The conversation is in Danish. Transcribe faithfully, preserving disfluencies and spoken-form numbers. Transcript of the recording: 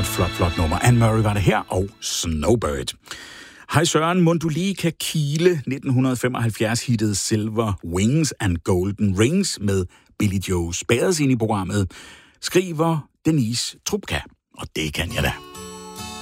et flot, flot nummer. Anne Murray var det her, og Snowbird. Hej Søren, mon du lige kan kile nitten femoghalvfjerds-hittet Silver Wings and Golden Rings med Billy Joe Spears ind i programmet, skriver Denise Trupka. Og det kan jeg da.